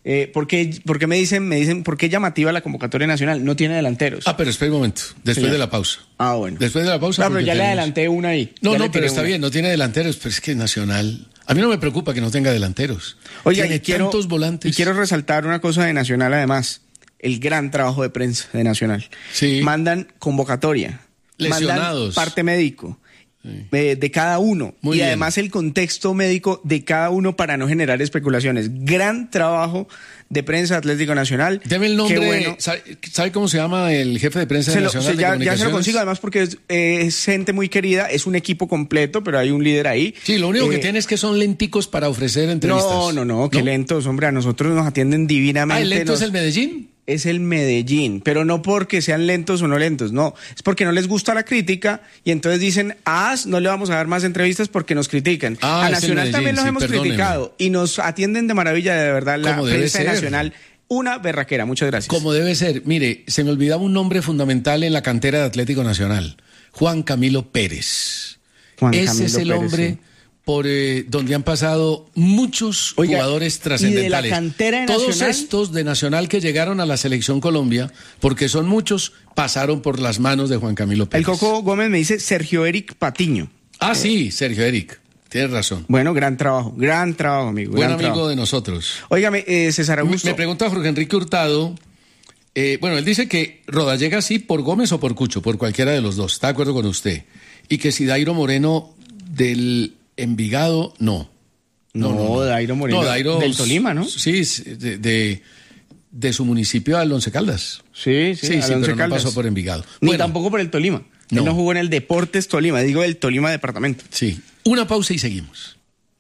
¿Por qué me dicen, por qué es llamativa la convocatoria nacional? No tiene delanteros. Pero espera un momento, después de la pausa. Bueno. Después de la pausa. No, pero ya le adelanté una ahí. No, pero está bien, no tiene delanteros, pero es que Nacional... A mí no me preocupa que no tenga delanteros. Oiga, tiene tantos volantes. Y quiero resaltar una cosa de Nacional, además. El gran trabajo de prensa de Nacional. Sí. Mandan convocatoria. Lesionados. Mandan parte médico. De cada uno. Muy y bien. además el contexto médico de cada uno para no generar especulaciones. Gran trabajo de prensa Atlético Nacional. Deme el nombre. Qué bueno. ¿Sabe cómo se llama el jefe de prensa de Nacional de Comunicaciones? Ya se lo consigo, además porque es gente muy querida, es un equipo completo, pero hay un líder ahí. Sí, lo único que tiene es que son lenticos para ofrecer entrevistas. No, qué lentos, hombre, a nosotros nos atienden divinamente. ¿El lento es el Medellín? Es el Medellín, pero no porque sean lentos o no lentos, no, es porque no les gusta la crítica y entonces dicen, no le vamos a dar más entrevistas porque nos critican. A Nacional también los hemos criticado y nos atienden de maravilla, de verdad, la prensa de Nacional. Una berraquera, muchas gracias. Como debe ser. Mire, se me olvidaba un nombre fundamental en la cantera de Atlético Nacional, Juan Camilo Pérez. Ese es el hombre... Sí. Por donde han pasado muchos jugadores trascendentales. ¿Y de la cantera de Nacional? Todos estos de Nacional que llegaron a la Selección Colombia, porque son muchos, pasaron por las manos de Juan Camilo Pérez. El Coco Gómez me dice Sergio Eric Patiño. Sí, Sergio Eric. Tienes razón. Bueno, gran trabajo, amigo. Buen amigo de nosotros. Óigame, César Augusto. Me pregunta Jorge Enrique Hurtado. Él dice que Rodallega sí por Gómez o por Cucho, por cualquiera de los dos. Está de acuerdo con usted. Y que si Dairo Moreno del Envigado, no. Dairo Moreno. No, Dairo, del Tolima, ¿no? Sí, de su municipio al Once Caldas. Sí, pero no pasó por Envigado. Ni tampoco por el Tolima. No. Él no jugó en el Deportes Tolima, digo del Tolima departamento. Sí. Una pausa y seguimos.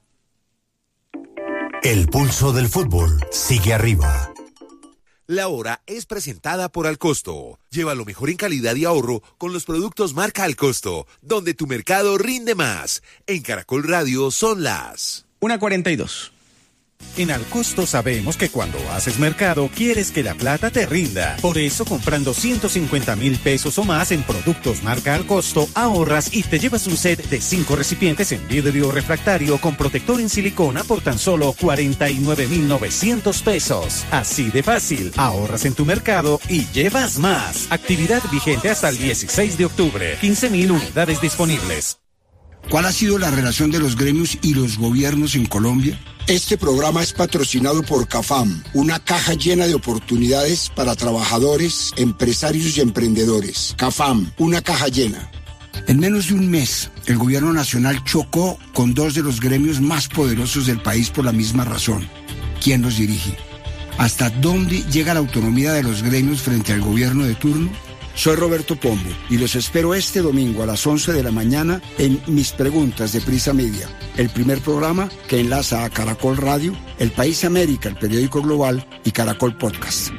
El pulso del fútbol sigue arriba. La hora es presentada por Alcosto. Lleva lo mejor en calidad y ahorro con los productos marca Alcosto, donde tu mercado rinde más. En Caracol Radio son las 1:42. En Alcosto sabemos que cuando haces mercado quieres que la plata te rinda. Por eso, comprando 150,000 pesos o más en productos marca Alcosto, ahorras y te llevas un set de 5 recipientes en vidrio refractario con protector en silicona por tan solo 49,900 pesos. Así de fácil, ahorras en tu mercado y llevas más. Actividad vigente hasta el 16 de octubre. 15,000 unidades disponibles. ¿Cuál ha sido la relación de los gremios y los gobiernos en Colombia? Este programa es patrocinado por CAFAM, una caja llena de oportunidades para trabajadores, empresarios y emprendedores. CAFAM, una caja llena. En menos de un mes, el gobierno nacional chocó con dos de los gremios más poderosos del país por la misma razón. ¿Quién los dirige? ¿Hasta dónde llega la autonomía de los gremios frente al gobierno de turno? Soy Roberto Pombo y los espero este domingo a las 11 de la mañana en Mis Preguntas de Prisa Media, el primer programa que enlaza a Caracol Radio, El País América, el periódico global, y Caracol Podcast.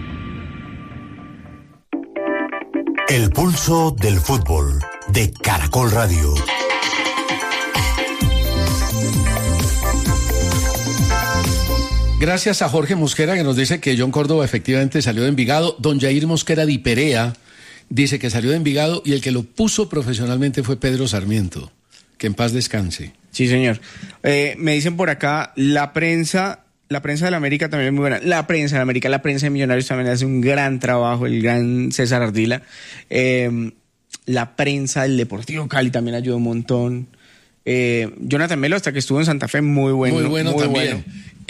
El pulso del fútbol de Caracol Radio. Gracias a Jorge Mosquera, que nos dice que John Córdoba efectivamente salió de Envigado. Don Jair Mosquera Di Perea dice que salió de Envigado y el que lo puso profesionalmente fue Pedro Sarmiento. Que en paz descanse. Sí, señor. Me dicen por acá, la prensa de la América también es muy buena. La prensa de América, la prensa de Millonarios también hace un gran trabajo, el gran César Ardila. La prensa del Deportivo Cali también ayudó un montón. Jonathan Melo, hasta que estuvo en Santa Fe, muy bueno. Muy bueno también. Bueno.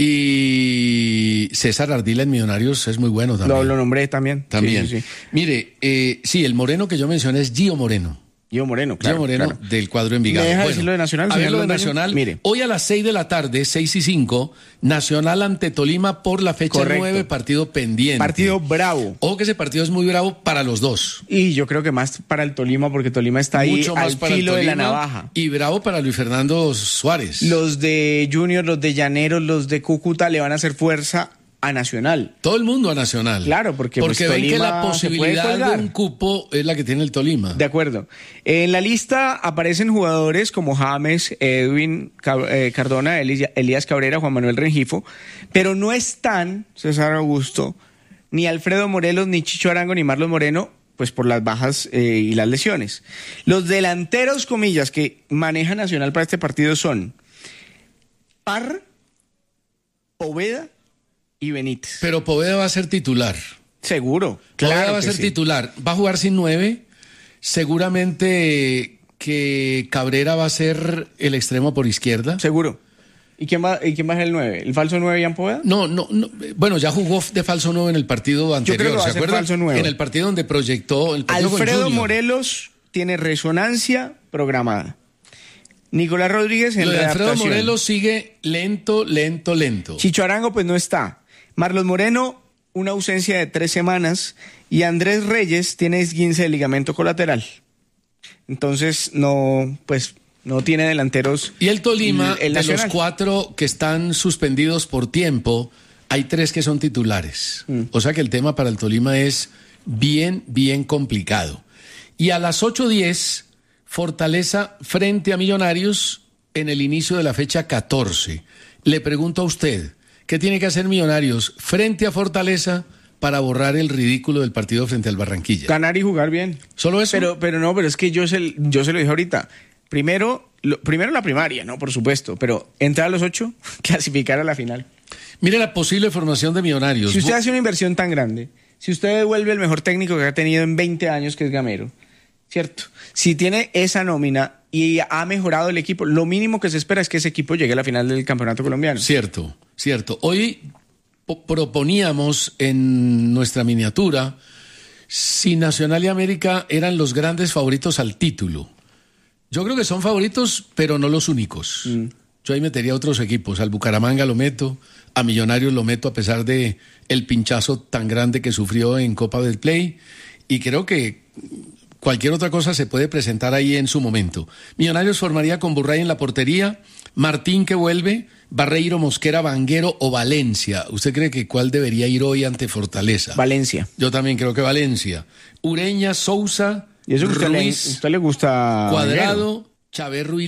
Y César Ardila en Millonarios es muy bueno también. Lo nombré también. Sí. Mire, el Moreno que yo mencioné es Gio Moreno. Gio Moreno, claro. Del cuadro Envigado. ¿Me deja decirlo de Nacional? A ver, lo de Nacional. Mire. Hoy a las 6 de la tarde, 6:05, Nacional ante Tolima por la fecha 9, partido pendiente. Partido bravo. Ojo que ese partido es muy bravo para los dos. Y yo creo que más para el Tolima, porque Tolima está ahí mucho más al filo de la navaja. Y bravo para Luis Fernando Suárez. Los de Junior, los de Llaneros, los de Cúcuta le van a hacer fuerza a Nacional. Todo el mundo a Nacional. Claro, porque ven Tolima que la posibilidad de un cupo es la que tiene el Tolima. De acuerdo. En la lista aparecen jugadores como James, Edwin Cardona, Elías Cabrera, Juan Manuel Rengifo, pero no están César Augusto, ni Alfredo Morelos, ni Chicho Arango, ni Marlon Moreno, pues por las bajas y las lesiones. Los delanteros, comillas, que maneja Nacional para este partido son Parra, Poveda y Benítez. Pero Poveda va a ser titular. Seguro. Poveda Claro va a que ser sí. titular. Va a jugar sin 9. Seguramente que Cabrera va a ser el extremo por izquierda. Seguro. ¿Y quién va a ser el 9? ¿El falso 9 Ian Poveda? No. Bueno, ya jugó de falso 9 en el partido anterior. creo que va a ¿Se ser acuerdan? falso 9. En el partido donde proyectó el partido con Alfredo Junior. Morelos tiene resonancia programada. Nicolás Rodríguez en Lo de Alfredo readaptación. Morelos sigue lento. Chicho Arango pues no está. Marlos Moreno, una ausencia de 3 semanas. Y Andrés Reyes tiene esguince de ligamento colateral. Entonces no tiene delanteros. Y el Tolima, el de los Nacional. 4 que están suspendidos por tiempo, hay 3 que son titulares. O sea que el tema para el Tolima es bien complicado. Y a las 8:10, Fortaleza frente a Millonarios en el inicio de la fecha 14. Le pregunto a usted, ¿qué tiene que hacer Millonarios frente a Fortaleza para borrar el ridículo del partido frente al Barranquilla? Ganar y jugar bien. ¿Solo eso? Pero es que yo se lo dije ahorita. Primero la primaria, ¿no? Por supuesto. Pero entrar a los 8, clasificar a la final. Mire la posible formación de Millonarios. Si usted hace una inversión tan grande, si usted devuelve el mejor técnico que ha tenido en 20 años, que es Gamero, ¿cierto? Si tiene esa nómina y ha mejorado el equipo, lo mínimo que se espera es que ese equipo llegue a la final del campeonato colombiano. Cierto. Hoy proponíamos en nuestra miniatura si Nacional y América eran los grandes favoritos al título. Yo creo que son favoritos, pero no los únicos. Yo ahí metería a otros equipos. Al Bucaramanga lo meto, a Millonarios lo meto a pesar de el pinchazo tan grande que sufrió en Copa del Play. Y creo que cualquier otra cosa se puede presentar ahí en su momento. Millonarios formaría con Burray en la portería, Martín que vuelve, Barreiro, Mosquera, Vanguero o Valencia. ¿Usted cree que cuál debería ir hoy ante Fortaleza? Valencia. Yo también creo que Valencia. Ureña, Sousa, Y eso que Ruiz, usted le gusta. Cuadrado, Chaverra y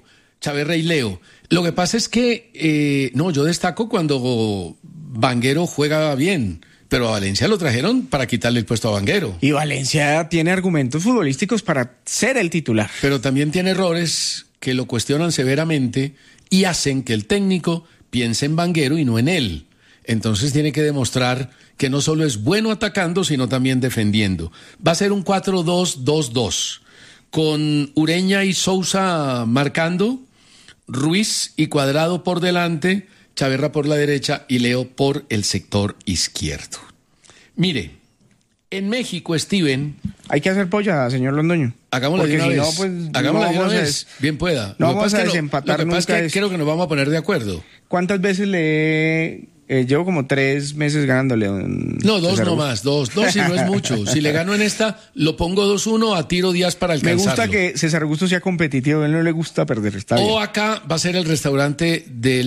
Leo. Lo que pasa es que, yo destaco cuando Vanguero juega bien, pero a Valencia lo trajeron para quitarle el puesto a Vanguero. Y Valencia tiene argumentos futbolísticos para ser el titular. Pero también tiene errores que lo cuestionan severamente y hacen que el técnico piense en Vanguero y no en él. Entonces tiene que demostrar que no solo es bueno atacando, sino también defendiendo. Va a ser un 4-2-2-2, con Ureña y Sousa marcando, Ruiz y Cuadrado por delante, Chaverra por la derecha y Leo por el sector izquierdo. Mire, en México, Steven... Hay que hacer polla, señor Londoño. Hagámosla de una Porque si vez. no, pues, Hagámosla no de una vamos a vez. Bien pueda. no Lo que vamos pasa a es que desempatar Lo que pasa es nunca que esto. creo que nos vamos a poner de acuerdo. ¿Cuántas veces llevo como 3 meses ganándole? No, 2 nomás, 2 y no es mucho. Si le gano en esta, lo pongo 2-1 a Tiro Díaz para Me alcanzarlo. gusta que César Augusto sea competitivo, a él no le gusta perder, está bien. O acá va a ser el restaurante de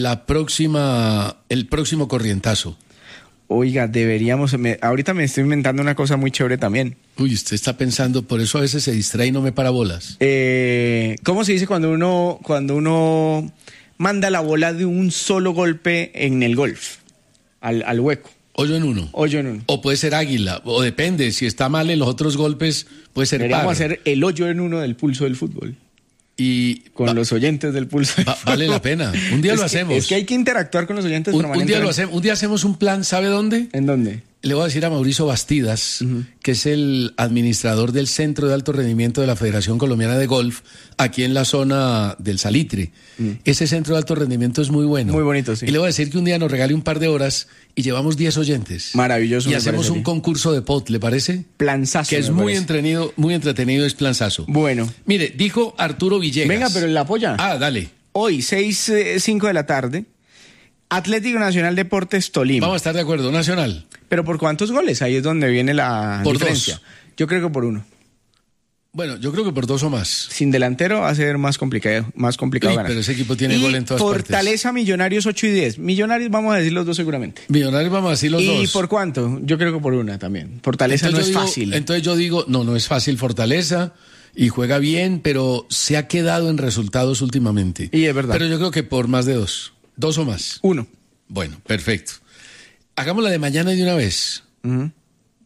el próximo corrientazo. Oiga, deberíamos, ahorita me estoy inventando una cosa muy chévere también. Uy, usted está pensando, por eso a veces se distrae y no me para bolas. ¿Cómo se dice cuando uno manda la bola de un solo golpe en el golf? Al hueco. Hoyo en uno. Hoyo en uno. O puede ser águila, o depende, si está mal en los otros golpes, puede ser Deberíamos par. hacer el hoyo en uno del pulso del fútbol. Y Con los oyentes del pulso del fútbol. vale la pena. Un día lo hacemos. Es que hay que interactuar con los oyentes un permanentemente. día lo hacemos. Un día hacemos un plan, ¿sabe dónde? ¿En dónde? Le voy a decir a Mauricio Bastidas, que es el administrador del Centro de Alto Rendimiento de la Federación Colombiana de Golf, aquí en la zona del Salitre. Ese centro de alto rendimiento es muy bueno. Muy bonito, sí. Y le voy a decir que un día nos regale un par de horas y llevamos 10 oyentes. Maravilloso. Y me hacemos parece un a mí. concurso de pot, ¿le parece? Planzazo. Que es me muy parece. entretenido, es planzazo. Bueno. Mire, dijo Arturo Villegas. Venga, pero la apoya. Ah, dale. Hoy, 5 de la tarde, Atlético Nacional Deportes Tolima. Vamos a estar de acuerdo, Nacional. ¿Pero por cuántos goles? Ahí es donde viene la Por diferencia. 2. Yo creo que por 1. Bueno, yo creo que por 2 o más. Sin delantero va a ser más complicado Uy, ganar. pero ese equipo tiene Y gol en todas Fortaleza, Millonarios 8 y 10. Millonarios vamos a decir los dos seguramente. Millonarios vamos a decir los ¿Y dos. por cuánto? Yo creo que por 1 también. Fortaleza Entonces no es yo digo- fácil. Entonces yo digo, no es fácil Fortaleza y juega bien, pero se ha quedado en resultados últimamente. Y es verdad. Pero yo creo que por más de 2. 2 o más. 1. Bueno, perfecto. Hagamos la de mañana de una vez.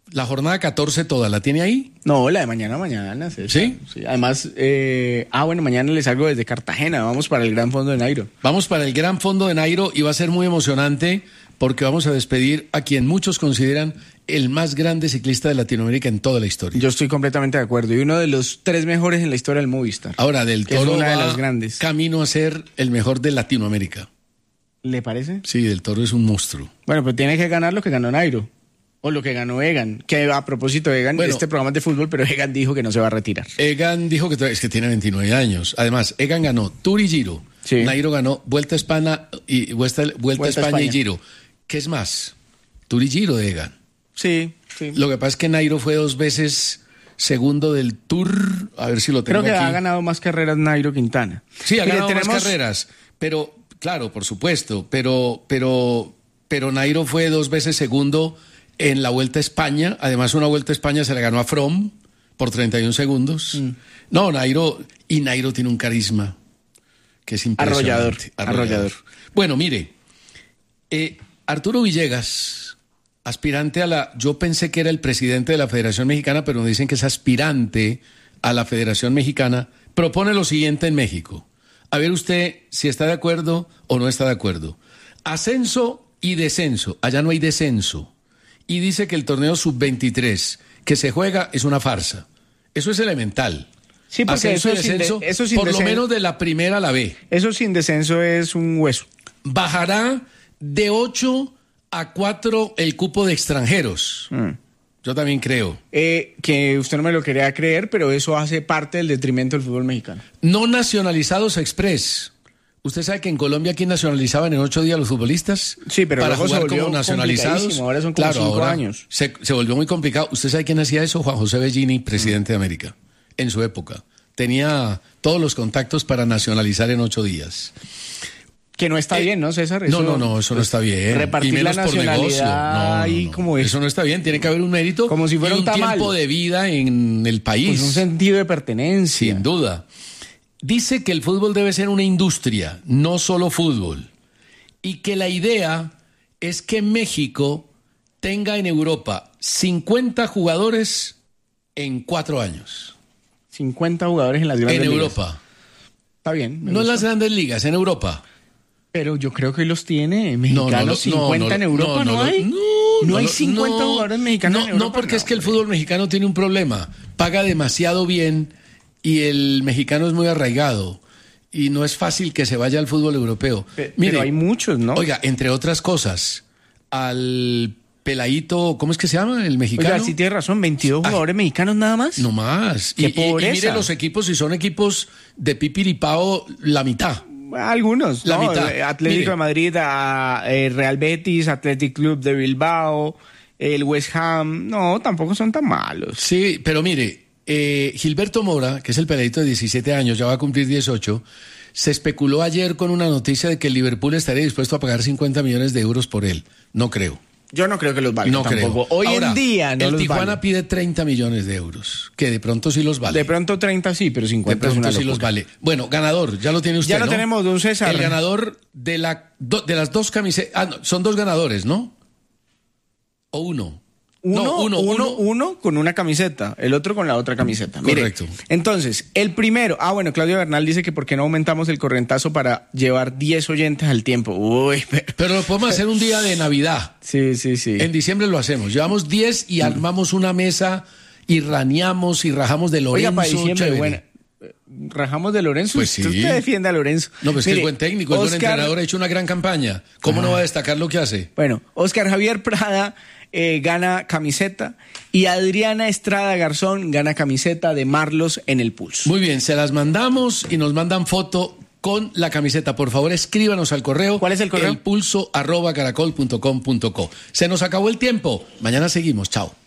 La jornada 14 toda, ¿la tiene ahí? No, la de mañana, César. ¿Sí? Sí. Además, bueno, mañana les salgo desde Cartagena, vamos para el Gran Fondo de Nairo. Vamos para el Gran Fondo de Nairo y va a ser muy emocionante porque vamos a despedir a quien muchos consideran el más grande ciclista de Latinoamérica en toda la historia. Yo estoy completamente de acuerdo, y uno de los 3 mejores en la historia del Movistar. Ahora, Del Toro es una de va las grandes. Camino a ser el mejor de Latinoamérica. ¿Le parece? Sí, Del Toro es un monstruo. Bueno, pero tiene que ganar lo que ganó Nairo. O lo que ganó Egan, que a propósito de Egan, este programa es de fútbol, pero Egan dijo que no se va a retirar. Egan dijo que es que tiene 29 años. Además, Egan ganó Tour y Giro. Sí. Nairo ganó Vuelta a España y Vuelta a España y Giro. ¿Qué es más? Tour y Giro de Egan. Sí. Lo que pasa es que Nairo fue 2 veces segundo del Tour. A ver si lo tengo aquí. Creo que ha ganado más carreras Nairo Quintana. Sí, ha ganado más carreras. Pero, claro, por supuesto. Pero Nairo fue 2 veces segundo en la Vuelta a España. Además, una Vuelta a España se la ganó a Froome por 31 segundos. No, Nairo tiene un carisma que es impresionante. Arrollador. Bueno, mire, Arturo Villegas, aspirante yo pensé que era el presidente de la Federación Mexicana, pero nos dicen que es aspirante a la Federación Mexicana, propone lo siguiente en México. A ver usted si está de acuerdo o no está de acuerdo. Ascenso y descenso. Allá no hay descenso. Y dice que el torneo sub-23 que se juega es una farsa. Eso es elemental. Sí, porque ascenso y descenso, por lo menos de la primera a la B. Eso sin descenso es un hueso. Bajará de 8 a 4 el cupo de extranjeros. Yo también creo. Que usted no me lo quería creer, pero eso hace parte del detrimento del fútbol mexicano. No nacionalizados express. ¿Usted sabe que en Colombia aquí nacionalizaban en 8 días los futbolistas? Sí, pero para luego jugar se volvió como nacionalizados. Ahora son como 5 años. Se volvió muy complicado. ¿Usted sabe quién hacía eso? Juan José Bellini, presidente de América, en su época. Tenía todos los contactos para nacionalizar en 8 días. Que no está bien, ¿no, César? Eso no está bien. Repartir la nacionalidad no. Como es. Eso no está bien, tiene que haber un mérito como si fuera y un tiempo de vida en el país. Pues un sentido de pertenencia. Sin duda. Dice que el fútbol debe ser una industria, no solo fútbol. Y que la idea es que México tenga en Europa 50 jugadores en 4 años. 50 jugadores en las grandes ligas. En Europa. Está bien. No en las grandes ligas, en Europa. Pero yo creo que hoy los tiene mexicanos 50 en Europa, ¿no hay? No hay 50 jugadores mexicanos en Europa. No, porque es que el fútbol mexicano tiene un problema. Paga demasiado bien y el mexicano es muy arraigado. Y no es fácil que se vaya al fútbol europeo. Pero hay muchos, ¿no? Oiga, entre otras cosas, al peladito, ¿cómo es que se llama? El mexicano. Oiga, sí tiene razón, 22 jugadores mexicanos nada más. No más. Qué y mire los equipos, si son equipos de pipiripao, la mitad. Algunos, la mitad. Atlético de Madrid, Real Betis, Athletic Club de Bilbao, el West Ham, no, tampoco son tan malos. Sí, pero mire, Gilberto Mora, que es el peladito de 17 años, ya va a cumplir 18, se especuló ayer con una noticia de que el Liverpool estaría dispuesto a pagar 50 millones de euros por él. No creo. Yo no creo que los valga tampoco. Hoy en día no el los Tijuana vale. pide 30 millones de euros, que de pronto sí los vale. De pronto 30 sí, pero 50 es una locura. Sí los vale. Bueno, ganador, ya lo tiene usted, ya lo tenemos, don César. El ganador de las 2 camisetas. Son 2 ganadores, ¿no? ¿O uno? Uno con una camiseta, el otro con la otra camiseta. Correcto. Mire, entonces, el primero, Claudio Bernal dice que por qué no aumentamos el correntazo para llevar 10 oyentes al tiempo. Uy, pero lo podemos hacer un día de Navidad. Sí. En diciembre lo hacemos. Llevamos 10 y armamos una mesa y raneamos y rajamos de Lorenzo. Oiga, para diciembre, bueno, rajamos de Lorenzo. Pues sí. Usted defiende a Lorenzo. No, pues que es buen técnico, es buen entrenador, ha hecho una gran campaña. ¿Cómo no va a destacar lo que hace? Bueno, Oscar Javier Prada gana camiseta y Adriana Estrada Garzón gana camiseta de Marlos en el Pulso. Muy bien, se las mandamos y nos mandan foto con la camiseta. Por favor, escríbanos al correo. ¿Cuál es el correo? elpulso@caracol.com.co. Se nos acabó el tiempo. Mañana seguimos. Chao.